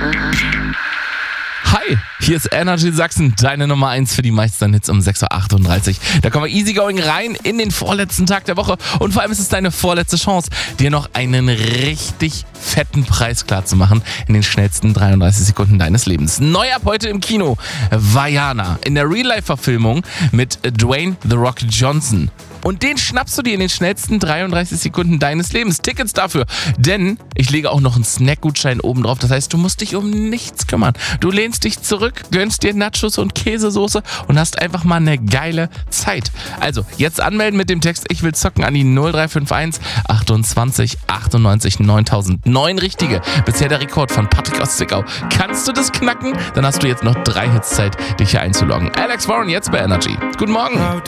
Hi, hier ist Energy Sachsen, deine Nummer 1 für die meisten Hits um 6.38 Uhr. Da kommen wir easygoing rein in den vorletzten Tag der Woche und vor allem ist es deine vorletzte Chance, dir noch einen richtig fetten Preis klar zu machen in den schnellsten 33 Sekunden deines Lebens. Neu ab heute im Kino, Vaiana in der Real-Life-Verfilmung mit Dwayne The Rock Johnson. Und den schnappst du dir in den schnellsten 33 Sekunden deines Lebens. Tickets dafür, denn ich lege auch noch einen Snackgutschein oben drauf. Das heißt, du musst dich um nichts kümmern. Du lehnst dich zurück, gönnst dir Nachos und Käsesoße und hast einfach mal eine geile Zeit. Also, jetzt anmelden mit dem Text Ich will zocken an die 0351 28 98 9000. 9 richtige. Bisher der Rekord von Patrick aus Zwickau. Kannst du das knacken? Dann hast du jetzt noch 3 Hits Zeit, dich hier einzuloggen. Alex Warren jetzt bei Energy. Guten Morgen.